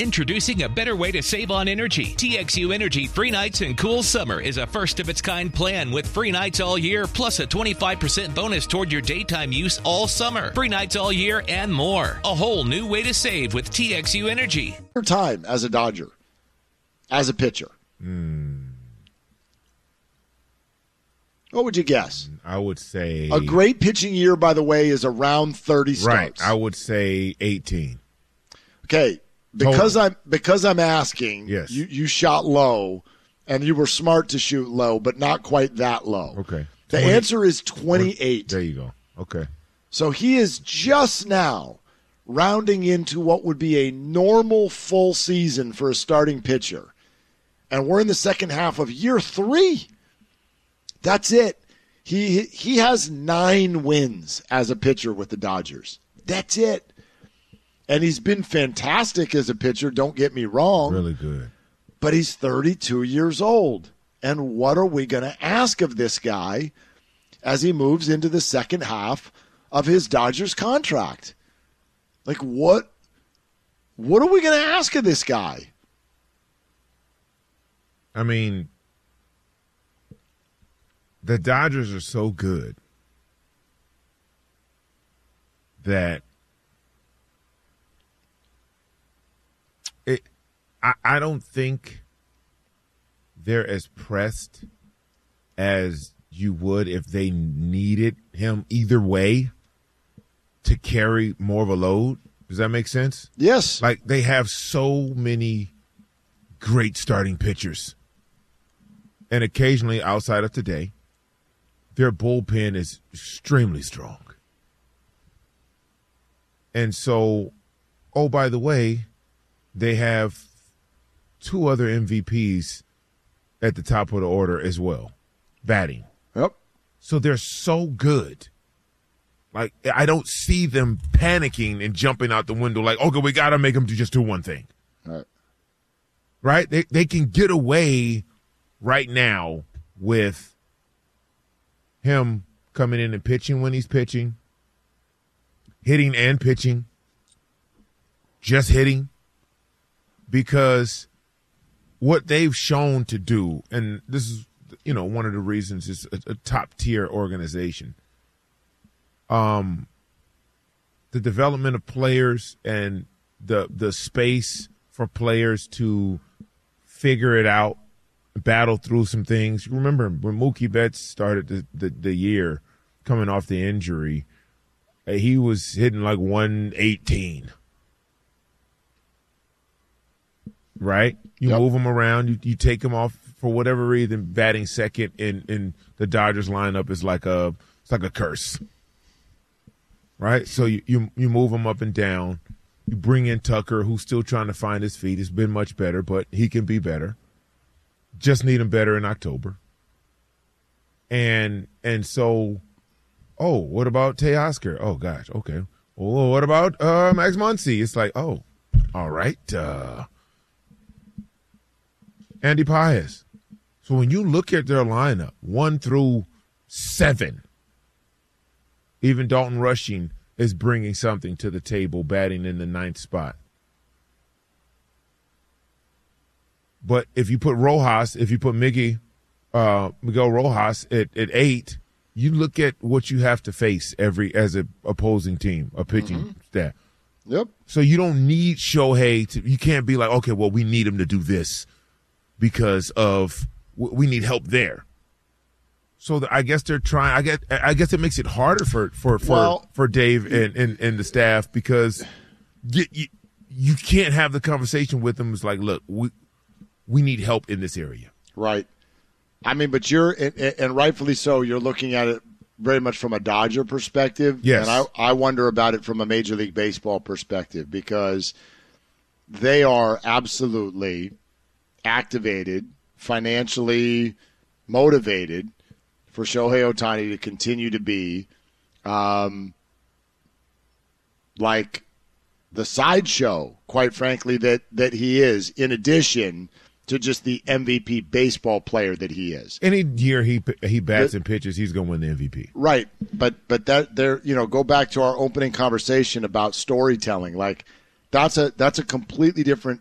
Introducing a better way to save on energy. TXU Energy Free Nights and Cool Summer is a first-of-its-kind plan with free nights all year, plus a 25% bonus toward your daytime use all summer. Free nights all year and more. A whole new way to save with TXU Energy. Your time as a Dodger, as a pitcher. What would you guess? I would say a great pitching year, by the way, is around 30 starts. Right. I would say 18. Okay. Because I'm asking, yes. you shot low, and you were smart to shoot low, but not quite that low. Okay. The answer is 28. There you go. Okay. So he is just now rounding into what would be a normal full season for a starting pitcher. And we're in the second half of year 3. That's it. He has 9 wins as a pitcher with the Dodgers. That's it. And he's been fantastic as a pitcher, don't get me wrong. Really good. But he's 32 years old. And what are we going to ask of this guy as he moves into the second half of his Dodgers contract? Like, what are we going to ask of this guy? I mean, the Dodgers are so good that I don't think they're as pressed as you would if they needed him either way to carry more of a load. Does that make sense? Yes. Like, they have so many great starting pitchers. And occasionally, outside of today, their bullpen is extremely strong. And so, oh, by the way, they have 2 other MVPs at the top of the order as well, batting. Yep. So they're so good. Like, I don't see them panicking and jumping out the window like, okay, we got to make them just do one thing. Right. Right? They can get away right now with him coming in and pitching when he's pitching, hitting and pitching, just hitting, because what they've shown to do, and this is, one of the reasons it's a top-tier organization, the development of players and the space for players to figure it out, battle through some things. You remember when Mookie Betts started the year coming off the injury, he was hitting like 118. Right? You move him around, you take him off for whatever reason, batting second in the Dodgers lineup is like a curse. Right? So you move him up and down. You bring in Tucker, who's still trying to find his feet. He's been much better, but he can be better. Just need him better in October. And so, what about Teoscar? Oh, gosh, okay. Oh, what about Max Muncy? It's like, all right. Andy Paez. So when you look at their lineup, 1 through 7, even Dalton Rushing is bringing something to the table, batting in the 9th spot. But if you put Miguel Rojas at 8, you look at what you have to face as an opposing team, a pitching staff. Yep. So you don't need Shohei you can't be like, okay, well, we need him to do this because we need help there. So I guess they're trying. I guess it makes it harder for Dave and the staff, because you can't have the conversation with them. It's like, look, we need help in this area. Right. I mean, but and rightfully so, you're looking at it very much from a Dodger perspective. Yes. And I wonder about it from a Major League Baseball perspective, because they are absolutely activated, financially motivated for Shohei Ohtani to continue to be like the sideshow, quite frankly, that he is, in addition to just the MVP baseball player that he is. Any year he bats and pitches, he's going to win the MVP. Right, but that there, go back to our opening conversation about storytelling. Like, that's a completely different